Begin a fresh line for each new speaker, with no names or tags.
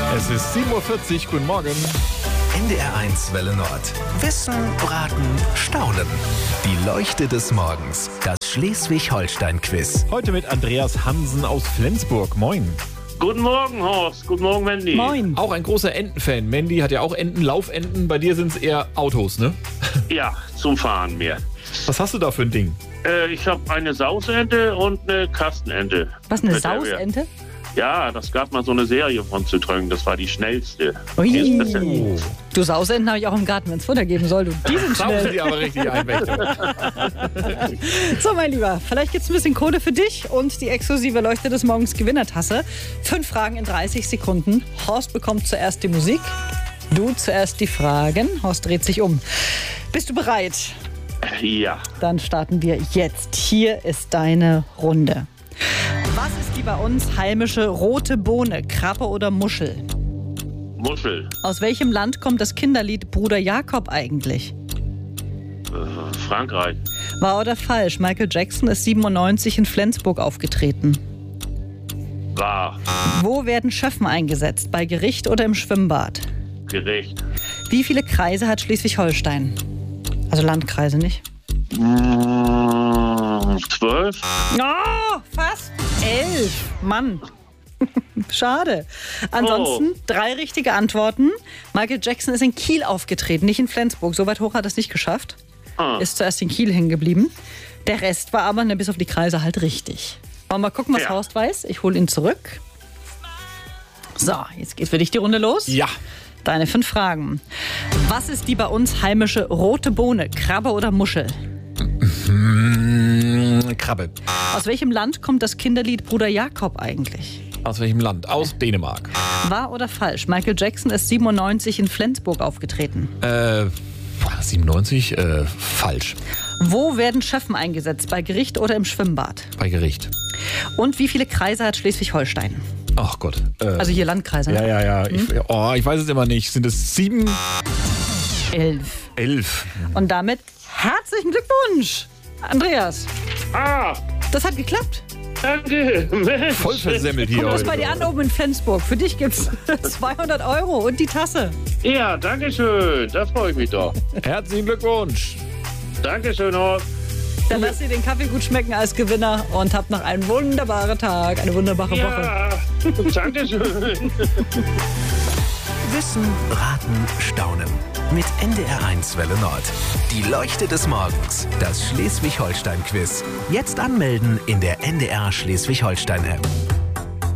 Es ist 7:40 Uhr, guten Morgen.
NDR1 Welle Nord. Wissen, Raten, Staunen. Die Leuchte des Morgens. Das Schleswig-Holstein-Quiz.
Heute mit Andreas Hansen aus Flensburg. Moin.
Guten Morgen, Horst. Guten Morgen, Mandy.
Moin.
Auch ein großer Entenfan. Mandy hat ja auch Enten, Laufenten. Bei dir sind es eher Autos, ne?
Ja, zum Fahren mehr.
Was hast du da für ein Ding?
Ich habe eine Sausente und eine Kastenente.
Was, eine
Mit der wir-
Sausente?
Ja, das gab mal so eine Serie von Citroën. Das war die schnellste.
Ui.
Die ist besser.
Du, Sausenten habe ich auch im Garten, wenn es Futter geben soll. Du, die sind
Saufen
schnell.
die aber richtig ein, Wächter.
So, mein Lieber, vielleicht gibt es ein bisschen Kohle für dich und die exklusive Leuchte des Morgens Gewinnertasse. 5 Fragen in 30 Sekunden. Horst bekommt zuerst die Musik, du zuerst die Fragen. Horst dreht sich um. Bist du bereit?
Ja,
Dann starten wir jetzt. Hier ist deine Runde. Was ist die bei uns heimische rote Bohne, Krabbe oder Muschel?
Muschel.
Aus welchem Land kommt das Kinderlied Bruder Jakob eigentlich?
Frankreich.
Wahr oder falsch? Michael Jackson ist 97 in Flensburg aufgetreten.
Wahr.
Wo werden Schöffen eingesetzt? Bei Gericht oder im Schwimmbad?
Gericht.
Wie viele Kreise hat Schleswig-Holstein? Also Landkreise, nicht?
12.
Oh, fast 11. Mann. Schade. Ansonsten 3 richtige Antworten. Michael Jackson ist in Kiel aufgetreten, nicht in Flensburg. So weit hoch hat er es nicht geschafft. Ist zuerst in Kiel hängen geblieben. Der Rest war aber, bis auf die Kreise, halt richtig. Wollen wir mal gucken, was
Ja.
Horst weiß? Ich hole ihn zurück. So, jetzt geht für dich die Runde los.
Ja.
Deine 5 Fragen. Was ist die bei uns heimische rote Bohne, Krabbe oder Muschel?
Krabbe.
Aus welchem Land kommt das Kinderlied Bruder Jakob eigentlich?
Aus welchem Land? Aus Dänemark.
Wahr oder falsch? Michael Jackson ist 97 in Flensburg aufgetreten.
97? Falsch.
Wo werden Schöffen eingesetzt? Bei Gericht oder im Schwimmbad?
Bei Gericht.
Und wie viele Kreise hat Schleswig-Holstein?
Ach Gott.
Also hier Landkreise. Ne?
Ja. Ich weiß es immer nicht. Sind es 7?
11.
11.
Und damit herzlichen Glückwunsch, Andreas.
Ah,
Das hat geklappt.
danke. Mensch.
Voll versemmelt hier
Guck das
heute.
bei dir an oben in Flensburg. Für dich gibt's 200 € und die Tasse.
Ja, danke schön. Da freue ich mich doch.
Herzlichen Glückwunsch.
Dankeschön, Horst.
Dann lasst ihr den Kaffee gut schmecken als Gewinner und habt noch einen wunderbaren Tag, eine wunderbare Woche.
Ja, dankeschön.
Wissen, Raten, Staunen. Mit NDR1 Welle Nord. Die Leuchte des Morgens. Das Schleswig-Holstein-Quiz. Jetzt anmelden in der NDR Schleswig-Holstein-App.